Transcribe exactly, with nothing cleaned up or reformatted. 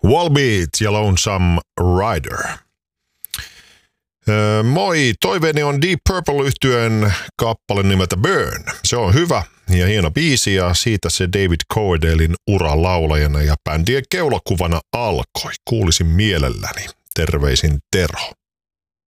Wallbeat ja Lonesome Rider. Öö, moi, toiveeni on Deep Purple-yhtyeen kappale nimeltä Burn. Se on hyvä ja hieno biisi ja siitä se David Coverdalein ura laulajana ja bändien keulakuvana alkoi. Kuulisin mielelläni. Terveisin Tero.